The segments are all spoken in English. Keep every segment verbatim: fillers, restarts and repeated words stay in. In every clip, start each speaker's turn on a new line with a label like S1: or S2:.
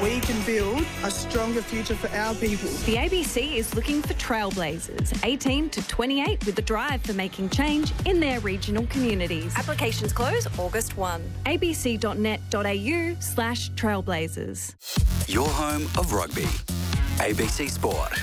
S1: we can build a stronger future for our people.
S2: The A B C is looking for trailblazers, eighteen to twenty-eight, with a drive for making change in their regional communities. Applications close August first. a b c dot net dot a u slash trailblazers.
S3: Your home of rugby. A B C Sport.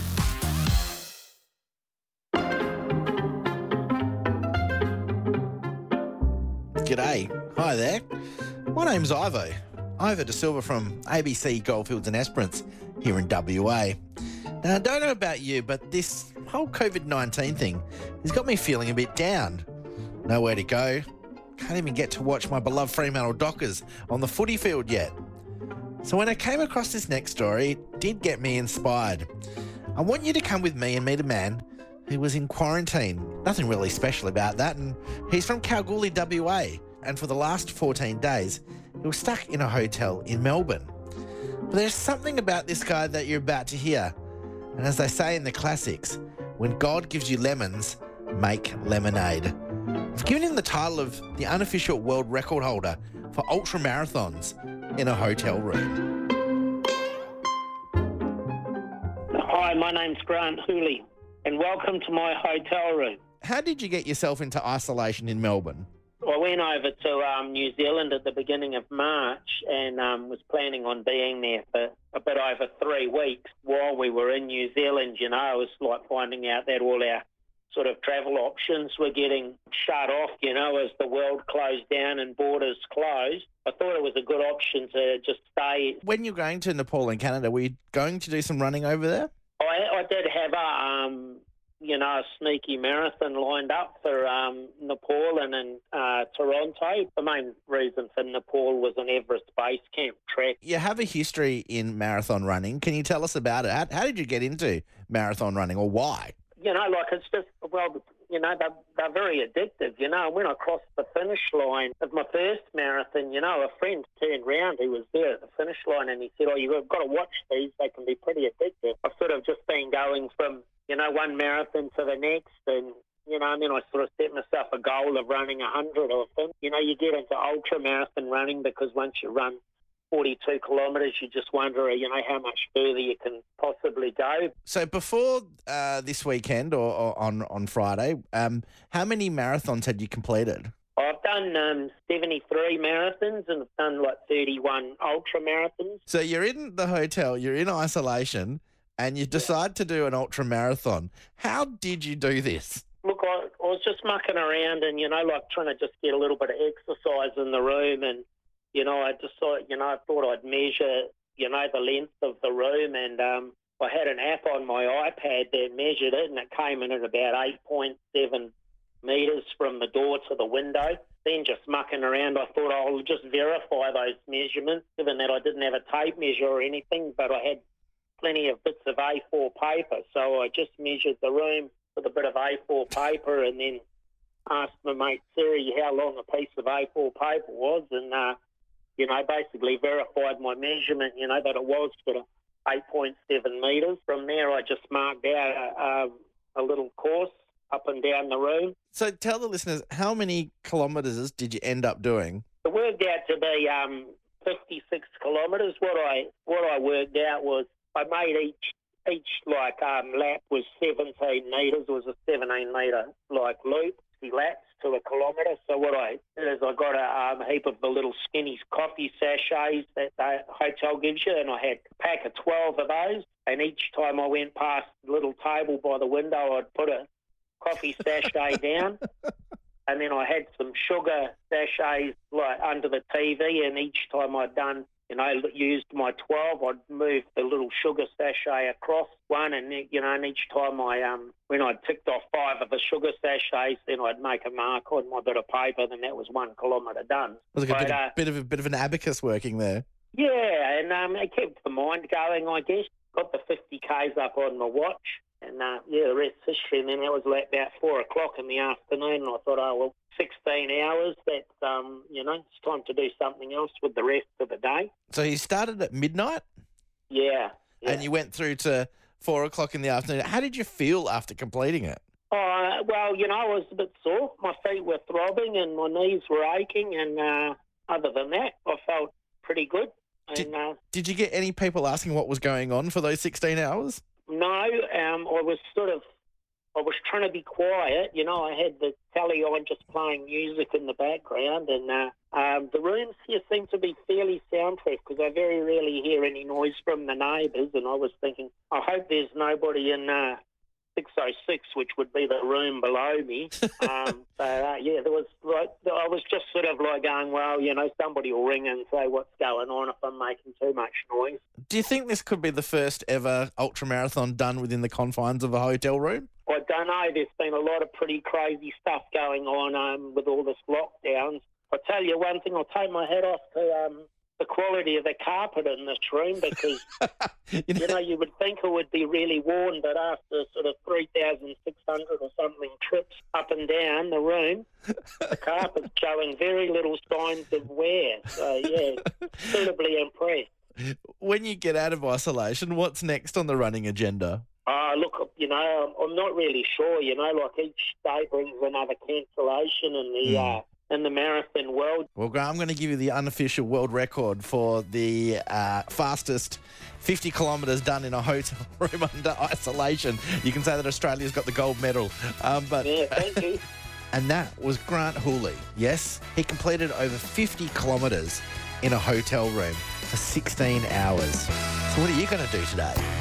S4: G'day. Hi there. My name's Ivo. Ivo De Silva from A B C Goldfields and Esperance here in W A. Now, I don't know about you, but this whole COVID nineteen thing has got me feeling a bit down. Nowhere to go. Can't even get to watch my beloved Fremantle Dockers on the footy field yet. So when I came across this next story, it did get me inspired. I want you to come with me and meet a man who was in quarantine. Nothing really special about that, and he's from Kalgoorlie, W A, and for the last fourteen days, he was stuck in a hotel in Melbourne. But there's something about this guy that you're about to hear, and as they say in the classics, when God gives you lemons, make lemonade. I've given him the title of the unofficial world record holder for ultra marathons in a hotel room.
S5: Hi, my name's Grant Hooley, and welcome to my hotel room.
S4: How did you get yourself into isolation in Melbourne?
S5: I went over to um, New Zealand at the beginning of March and um, was planning on being there for a bit over three weeks. While we were in New Zealand, you know, I was like finding out that all our sort of travel options were getting shut off, you know, as the world closed down and borders closed. I thought it was a good option to just stay.
S4: When you're going to Nepal and Canada, were you going to do some running over there?
S5: I, I did have a, um, you know, a sneaky marathon lined up for um, Nepal and in uh, Toronto. The main reason for Nepal was an Everest Base Camp trek.
S4: You have a history in marathon running. Can you tell us about it? How, how did you get into marathon running, or why?
S5: You know, like it's just, well, you know, they're, they're very addictive. You know, when I crossed the finish line of my first marathon, you know, a friend turned round who was there at the finish line and he said, oh, you've got to watch these. They can be pretty addictive. I've sort of just been going from, you know, one marathon to the next and, you know, and then I sort of set myself a goal of running a hundred of them. You know, you get into ultra marathon running because once you run forty-two kilometres, you just wonder, you know, how much further you can possibly go.
S4: So before uh, this weekend or, or on, on Friday, um, how many marathons had you completed?
S5: I've done um, seventy-three marathons and I've done like thirty-one ultra marathons.
S4: So you're in the hotel, you're in isolation, and you decide to do an ultra marathon. How did you do this?
S5: Look, I, I was just mucking around and, you know, like trying to just get a little bit of exercise in the room and, you know, I just thought, you know, I thought I'd measure, you know, the length of the room and um, I had an app on my iPad that measured it and it came in at about eight point seven metres from the door to the window. Then just mucking around, I thought I'll just verify those measurements, given that I didn't have a tape measure or anything, but I had plenty of bits of A four paper. So I just measured the room with a bit of A four paper and then asked my mate Siri how long a piece of A four paper was and, uh, you know, basically verified my measurement, you know, that it was sort of eight point seven metres. From there, I just marked out a, a, a little course up and down the room.
S4: So tell the listeners, how many kilometres did you end up doing?
S5: It worked out to be um, fifty-six kilometres. What I what I worked out was I made each each like um, lap was seventeen metres. It was a seventeen metre like loop, laps to a kilometre. So what I did is I got a um, heap of the little skinny coffee sachets that the hotel gives you, and I had a pack of twelve of those. And each time I went past the little table by the window, I'd put a coffee sachet down. And then I had some sugar sachets like under the T V, and each time I'd done, you know, used my twelve, I'd move the little sugar sachet across one, and, you know, and each time I, um, when I'd ticked off five of the sugar sachets, then I'd make a mark on my bit of paper, then that was one kilometre done.
S4: Was like a
S5: but,
S4: bit,
S5: uh,
S4: bit of a bit of an abacus working there.
S5: Yeah, and um, it kept the mind going, I guess. Got the fifty Ks up on my watch, and, uh, yeah, the rest history, and then that was like about four o'clock in the afternoon, and I thought, oh, well, sixteen hours, that's, um, you know, it's time to do something else with the rest of the day.
S4: So you started at midnight?
S5: Yeah. yeah.
S4: And you went through to four o'clock in the afternoon. How did you feel after completing it?
S5: Oh, well, you know, I was a bit sore. My feet were throbbing and my knees were aching, and uh, other than that, I felt pretty good.
S4: Did,
S5: And uh,
S4: did you get any people asking what was going on for those sixteen hours?
S5: no, um, I was sort of, I was trying to be quiet. You know, I had the telly on just playing music in the background, and uh, um, the rooms here seem to be fairly soundproof because I very rarely hear any noise from the neighbours. And I was thinking, I hope there's nobody in uh, six oh six, which would be the room below me. Um, but uh, yeah, there was like I was just sort of like going, well, you know, somebody will ring and say what's going on if I'm making too much noise.
S4: Do you think this could be the first ever ultramarathon done within the confines of a hotel room?
S5: I don't know. There's been a lot of pretty crazy stuff going on um, with all this lockdowns. I'll tell you one thing. I'll take my hat off to um, the quality of the carpet in this room because,
S4: you, know,
S5: you know, you would think it would be really worn, but after sort of three thousand six hundred or something trips up and down the room, the carpet's showing very little signs of wear. So, yeah, suitably impressed.
S4: When you get out of isolation, what's next on the running agenda?
S5: Uh, look, you know, I'm, I'm not really sure. You know, like each day brings another cancellation in the
S4: Mm.
S5: uh, in the marathon world.
S4: Well, Grant, I'm going to give you the unofficial world record for the uh, fastest fifty kilometres done in a hotel room under isolation. You can say that Australia's got the gold medal. Um, but
S5: Yeah, thank you.
S4: And that was Grant Hooley. Yes, he completed over fifty kilometres in a hotel room for sixteen hours. So what are you going to do today?